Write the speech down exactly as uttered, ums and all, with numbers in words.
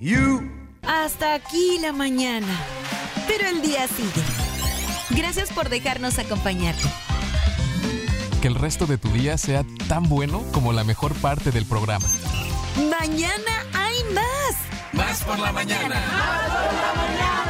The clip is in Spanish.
You. Hasta aquí la mañana, pero el día sigue. Gracias por dejarnos acompañarte. Que el resto de tu día sea tan bueno como la mejor parte del programa. Mañana hay más. Más por la mañana. Más por la mañana.